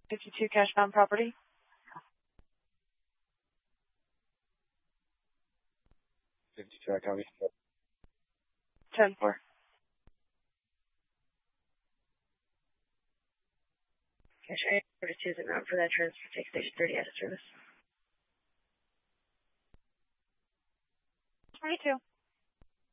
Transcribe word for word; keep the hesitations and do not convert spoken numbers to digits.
fifty-two Cashbound Property. fifty-two, I copy. ten four. Cash I order two is en route for that transfer. Take station thirty out of service. twenty-two.